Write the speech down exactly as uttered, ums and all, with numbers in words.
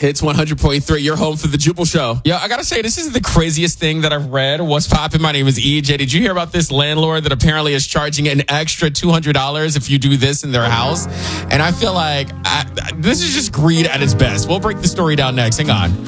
Hits one hundred point three. You're home for the Jubal Show. Yeah, I gotta say, this is the craziest thing that I've read. What's poppin'? My name is E J. Did you hear about this landlord that apparently is charging an extra two hundred dollars if you do this in their house? And I feel like I, this is just greed at its best. We'll break the story down next. Hang on.